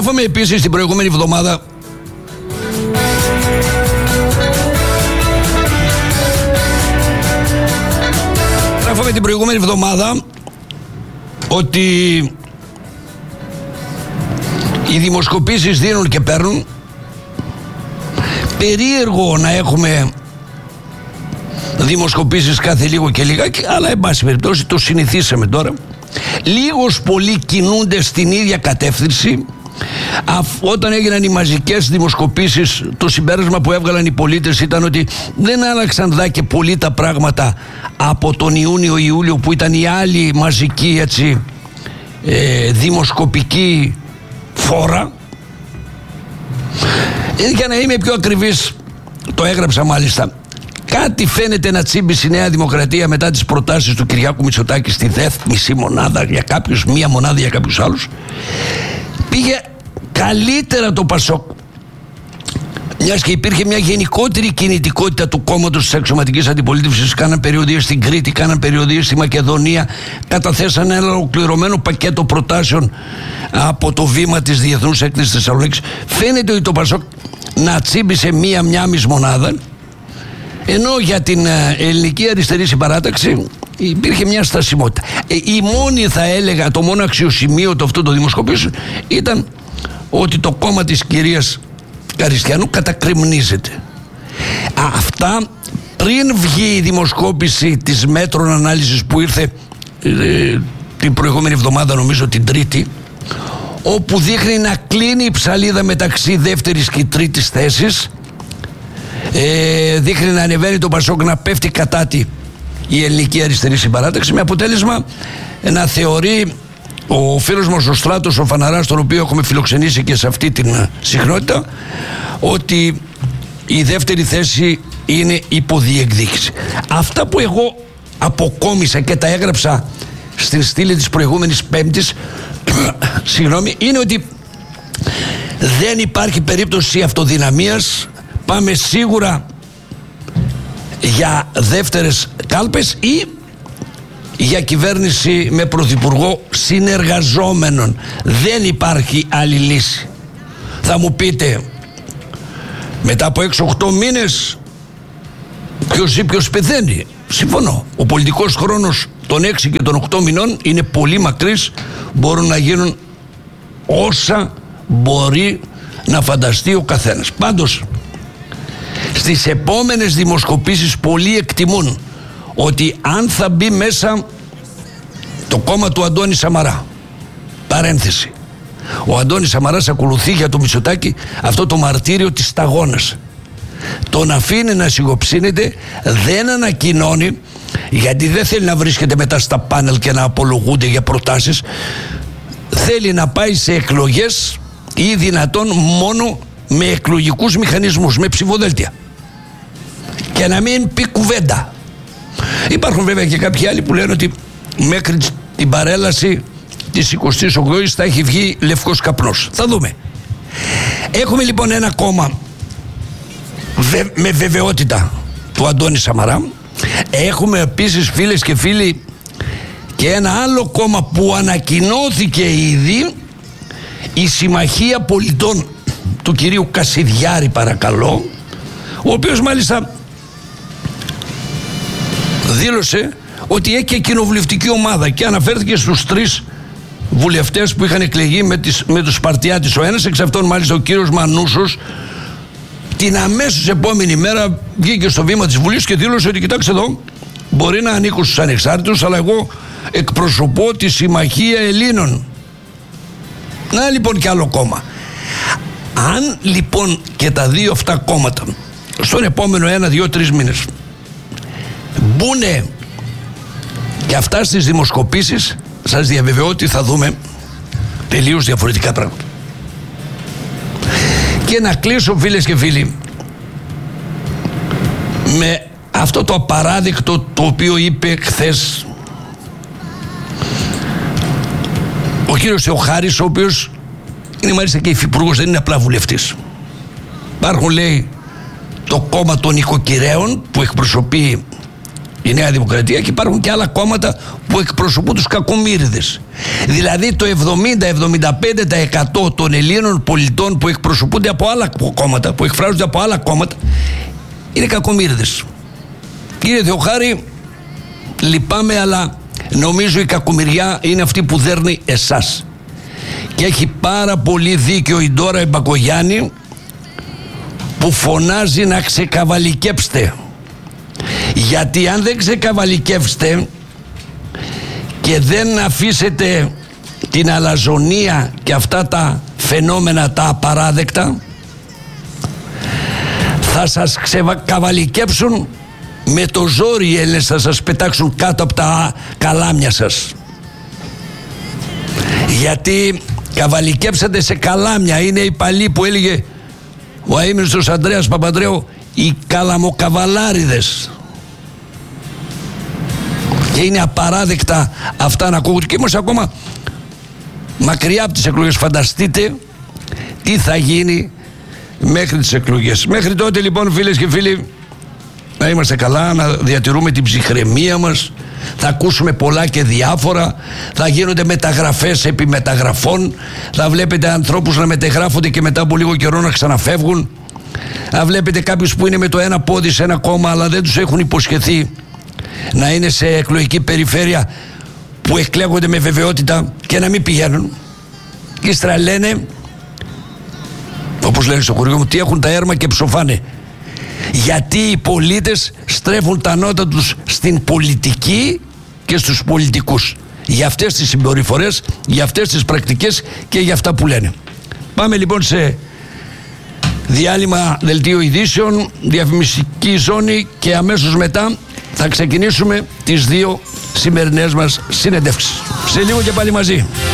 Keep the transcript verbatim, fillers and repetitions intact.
Γράφαμε επίσης την προηγούμενη εβδομάδα Γράφαμε την προηγούμενη εβδομάδα ότι οι δημοσκοπήσεις δίνουν και παίρνουν. Περίεργο να έχουμε δημοσκοπήσεις κάθε λίγο και λιγάκι, αλλά εν πάση περιπτώσει το συνηθίσαμε τώρα. Λίγος πολύ κινούνται στην ίδια κατεύθυνση. Όταν έγιναν οι μαζικές δημοσκοπήσεις, το συμπέρασμα που έβγαλαν οι πολίτες ήταν ότι δεν άλλαξαν δά και πολύ τα πράγματα από τον Ιούνιο-Ιούλιο που ήταν η άλλη μαζική, έτσι, ε, δημοσκοπική φόρα. Για να είμαι πιο ακριβής, το έγραψα μάλιστα, κάτι φαίνεται να τσίμπησε η Νέα Δημοκρατία μετά τις προτάσεις του Κυριάκου Μητσοτάκη στη ΔΕΘ, μισή μονάδα για κάποιους, μία μονάδα για κάποιους άλλους. Πήγε καλύτερα το Πασόκ, μιας και υπήρχε μια γενικότερη κινητικότητα του κόμματος της αξιωματικής αντιπολίτευσης. Κάναν περιοδίες στην Κρήτη, κάναν περιοδίες στη Μακεδονία, καταθέσαν ένα ολοκληρωμένο πακέτο προτάσεων από το βήμα της Διεθνούς Έκθεσης Θεσσαλονίκης. Φαίνεται ότι το Πασόκ να τσίμπησε μία μια μισή μονάδα, ενώ για την ελληνική αριστερή συμπαράταξη υπήρχε μια στασιμότητα. Ε, η μόνη, θα έλεγα, το μόνο αξιοσημείωτο αυτό το δημοσκοπήσεων ήταν ότι το κόμμα της κυρίας Καριστιανού κατακριμνίζεται. Αυτά πριν βγει η δημοσκόπηση της Μέτρων Ανάλυσης που ήρθε ε, την προηγούμενη εβδομάδα, νομίζω την Τρίτη, όπου δείχνει να κλείνει η ψαλίδα μεταξύ δεύτερης και τρίτης θέσης. Ε, δείχνει να ανεβαίνει το Πασόκ, να πέφτει κατά τη η ελληνική αριστερή συμπαράταξη, με αποτέλεσμα να θεωρεί ο φίλος μας ο Στράτος, ο Φαναράς, τον οποίο έχουμε φιλοξενήσει και σε αυτή την συχνότητα, ότι η δεύτερη θέση είναι υποδιεκδίκηση. Αυτά που εγώ αποκόμισα και τα έγραψα στην στήλη της προηγούμενης Πέμπτης συγγνώμη, είναι ότι δεν υπάρχει περίπτωση αυτοδυναμίας. Πάμε σίγουρα για δεύτερες κάλπες ή για κυβέρνηση με πρωθυπουργό συνεργαζόμενων. Δεν υπάρχει άλλη λύση. Θα μου πείτε, μετά από έξι οχτώ μήνες ποιος ζει ποιος πεθαίνει. Συμφωνώ. Ο πολιτικός χρόνος των έξι και των οκτώ μηνών είναι πολύ μακρύς. Μπορούν να γίνουν όσα μπορεί να φανταστεί ο καθένας. Πάντως, στις επόμενες δημοσκοπήσεις πολλοί εκτιμούν ότι αν θα μπει μέσα το κόμμα του Αντώνη Σαμαρά, παρένθεση, ο Αντώνης Σαμαράς ακολουθεί για το Μητσοτάκη αυτό το μαρτύριο της σταγόνας. Τον αφήνει να σιγοψύνεται, δεν ανακοινώνει, γιατί δεν θέλει να βρίσκεται μετά στα πάνελ και να απολογούνται για προτάσεις. Θέλει να πάει σε εκλογές ή δυνατόν μόνο με εκλογικούς μηχανισμούς, με ψηφοδέλτια, και να μην πει κουβέντα. Υπάρχουν βέβαια και κάποιοι άλλοι που λένε ότι μέχρι την παρέλαση της εικοστής όγδοης θα έχει βγει λευκός καπνός. Θα δούμε. Έχουμε λοιπόν ένα κόμμα βε, με βεβαιότητα του Αντώνη Σαμαρά. Έχουμε επίσης, φίλες και φίλοι, και ένα άλλο κόμμα που ανακοινώθηκε ήδη, η Συμμαχία Πολιτών του κυρίου Κασιδιάρη, παρακαλώ, ο οποίος μάλιστα δήλωσε ότι έχει και κοινοβουλευτική ομάδα και αναφέρθηκε στους τρεις βουλευτές που είχαν εκλεγεί με, τις, με τους Σπαρτιάτης. Ο ένας εξ αυτών, μάλιστα ο κύριος Μανούσος, την αμέσως επόμενη μέρα βγήκε στο βήμα της Βουλής και δήλωσε ότι κοιτάξτε εδώ, μπορεί να ανήκω στους ανεξάρτητους, αλλά εγώ εκπροσωπώ τη Συμμαχία Ελλήνων. Να λοιπόν και άλλο κόμμα. Αν λοιπόν και τα δύο αυτά κόμματα στον επόμενο ένα, δύο, τρεις μήνες μπουνε και αυτά στις δημοσκοπήσεις, σας διαβεβαιώ ότι θα δούμε τελείως διαφορετικά πράγματα. Και να κλείσω, φίλες και φίλοι, με αυτό το απαράδεκτο το οποίο είπε χθες ο κύριος Θεοχάρης, ο οποίος είναι μάλιστα και υφυπουργός, δεν είναι απλά βουλευτής. Υπάρχουν, λέει, το κόμμα των οικοκυρέων που εκπροσωπεί η Νέα Δημοκρατία, και υπάρχουν και άλλα κόμματα που εκπροσωπούν τους κακομοίριδες. Δηλαδή το εβδομήντα με εβδομήντα πέντε τοις εκατό των Ελλήνων πολιτών που εκπροσωπούνται από άλλα κόμματα, που εκφράζονται από άλλα κόμματα, είναι κακομοίριδες. Κύριε Θεοχάρη, λυπάμαι, αλλά νομίζω η κακομοιριά είναι αυτή που δέρνει εσάς. Και έχει πάρα πολύ δίκιο η Ντόρα η Μπακογιάννη που φωνάζει να ξεκαβαλικέψτε. Γιατί αν δεν ξεκαβαλικεύστε και δεν αφήσετε την αλαζονία και αυτά τα φαινόμενα τα απαράδεκτα, θα σας ξεκαβαλικέψουν με το ζόρι. Οι Έλληνες θα σας πετάξουν κάτω από τα καλάμια σας. Γιατί καβαλικέψατε σε καλάμια. Είναι η παλή που έλεγε ο αείμνηστος Ανδρέας Παπανδρέου, οι καλαμοκαβαλάριδες. Και είναι απαράδεκτα αυτά να ακούγονται. Και είμαστε ακόμα μακριά από τις εκλογές. Φανταστείτε τι θα γίνει μέχρι τις εκλογές. Μέχρι τότε λοιπόν, φίλες και φίλοι, να είμαστε καλά, να διατηρούμε την ψυχραιμία μας. Θα ακούσουμε πολλά και διάφορα. Θα γίνονται μεταγραφές επί μεταγραφών. Θα βλέπετε ανθρώπους να μετεγράφονται και μετά από λίγο καιρό να ξαναφεύγουν. Θα βλέπετε κάποιους που είναι με το ένα πόδι σε ένα κόμμα, αλλά δεν τους έχουν υποσχεθεί να είναι σε εκλογική περιφέρεια που εκλέγονται με βεβαιότητα και να μην πηγαίνουν. Και ύστερα λένε, όπως λένε στο χωριό μου, τι έχουν τα έρμα και ψοφάνε. Γιατί οι πολίτες στρέφουν τα νότα τους στην πολιτική και στους πολιτικούς. Για αυτές τις συμπεριφορές, για αυτές τις πρακτικές και για αυτά που λένε. Πάμε λοιπόν σε διάλειμμα δελτίο ειδήσεων, διαφημιστική ζώνη, και αμέσως μετά θα ξεκινήσουμε τις δύο σημερινές μας συνεντεύξεις. Σε λίγο και πάλι μαζί.